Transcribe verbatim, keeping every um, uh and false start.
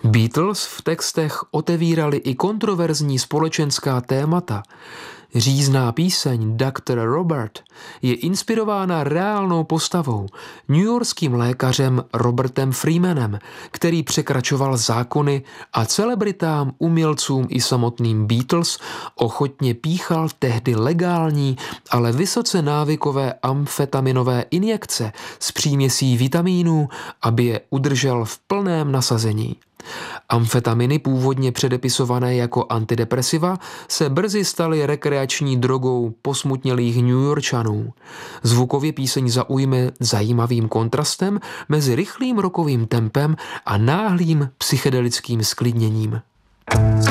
Beatles v textech otevírali i kontroverzní společenská témata. Řízná píseň doktor Robert je inspirována reálnou postavou, newyorským lékařem Robertem Freemanem, který překračoval zákony a celebritám, umělcům i samotným Beatles ochotně píchal tehdy legální, ale vysoce návykové amfetaminové injekce s příměsí vitamínů, aby je udržel v plném nasazení. Amfetaminy, původně předepisované jako antidepresiva, se brzy staly rekreační drogou posmutnělých Newyorčanů. Zvukově píseň zaujme zajímavým kontrastem mezi rychlým rockovým tempem a náhlým psychedelickým sklidněním.